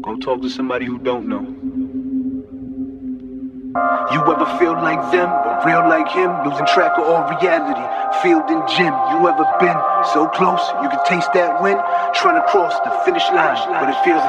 Go talk to somebody who don't know. You ever feel like them, but real like him, losing track of all reality, field and gym. You ever been so close, you can taste that win, trying to cross the finish line, but it feels